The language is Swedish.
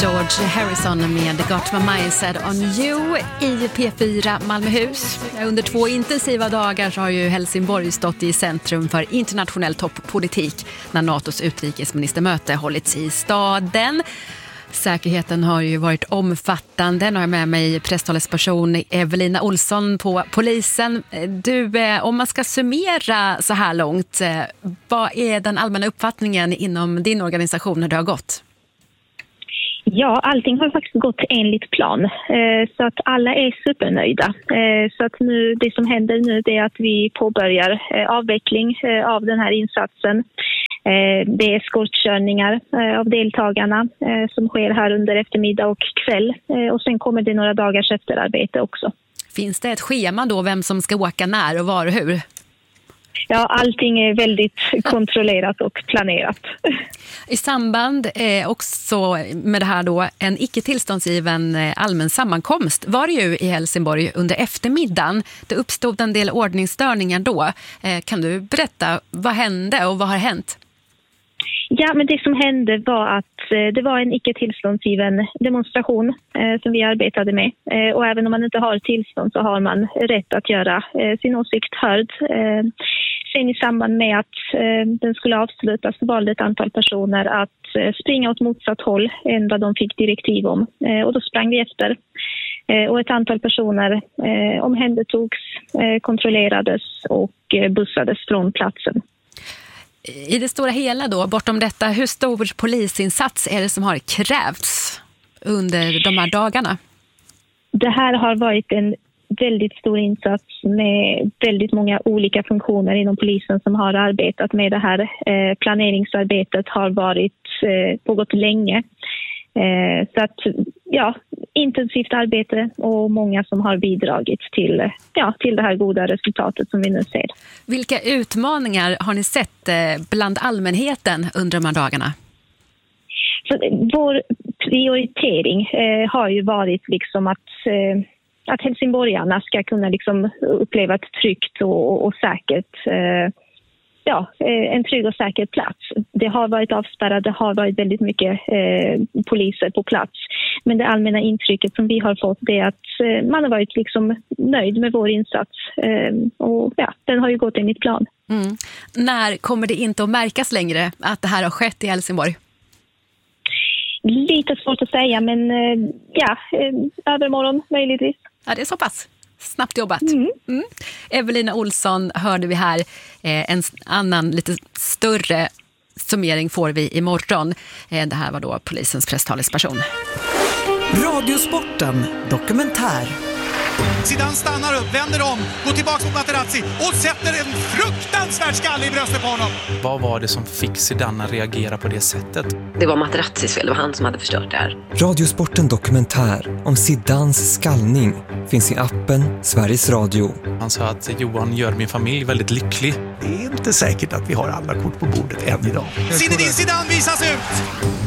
George Harrison med Got My Mind Set On You i P4 Malmöhus. Under 2 intensiva dagar så har ju Helsingborg stått i centrum för internationell toppolitik när NATOs utrikesministermöte hållits i staden. Säkerheten har ju varit omfattande. Nu har jag med mig presstalesperson Evelina Olsson på polisen. Du, om man ska summera så här långt, vad är den allmänna uppfattningen inom din organisation när det har gått? Ja, allting har faktiskt gått enligt plan, så att alla är supernöjda. Så att nu, det som händer nu är att vi påbörjar avveckling av den här insatsen. Det är eskortkörningar av deltagarna som sker här under eftermiddag och kväll. Och sen kommer det några dagars efterarbete också. Finns det ett schema då, vem som ska åka när och var och hur? Ja, allting är väldigt kontrollerat och planerat. I samband också med det här då, en icke-tillståndsgiven allmän sammankomst var det ju i Helsingborg under eftermiddagen. Det uppstod en del ordningsstörningar då. Kan du berätta, vad hände och vad har hänt? Ja, men det som hände var att det var en icke-tillståndsgiven demonstration som vi arbetade med. Och även om man inte har tillstånd så har man rätt att göra sin åsikt hörd. Sen i samband med att den skulle avslutas så valde ett antal personer att springa åt motsatt håll än vad de fick direktiv om. Och då sprang vi efter. Och ett antal personer omhändertogs, kontrollerades och bussades från platsen. I det stora hela då, bortom detta, hur stor polisinsats är det som har krävts under de här dagarna? Det här har varit en väldigt stor insats med väldigt många olika funktioner inom polisen som har arbetat med det här. Planeringsarbetet har pågått länge. Så att, ja, intensivt arbete och många som har bidragit till det här goda resultatet som vi nu ser. Vilka utmaningar har ni sett bland allmänheten under de här dagarna? Så vår prioritering har ju varit liksom att helsingborgarna ska kunna liksom uppleva ett tryggt och säkert, en trygg och säker plats. Det har varit avspärrat, det har varit väldigt mycket poliser på plats. Men det allmänna intrycket som vi har fått är att man har varit liksom nöjd med vår insats. Och ja, den har ju gått enligt plan. Mm. När kommer det inte att märkas längre att det här har skett i Helsingborg? Lite svårt att säga, men övermorgon möjligtvis. Ja, det är så pass. Snabbt jobbat. Mm. Evelina Olsson hörde vi här. En annan lite större summering får vi imorgon. Det här var då polisens presstalesperson. Radiosporten dokumentär. Zidane stannar upp, vänder om, går tillbaka mot Materazzi och sätter en fruktansvärd skalle i bröstet på honom. Vad var det som fick Zidane att reagera på det sättet? Det var Materazzis fel, det var han som hade förstört det här. Radiosporten dokumentär om Zidanes skallning finns i appen Sveriges Radio. Han sa att Johan gör min familj väldigt lycklig. Det är inte säkert att vi har alla kort på bordet än idag. Zinedine Zidane visas ut!